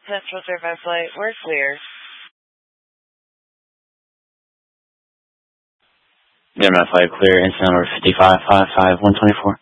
Central 05 flight, we're clear. Gemini flight clear, incident number 5555124.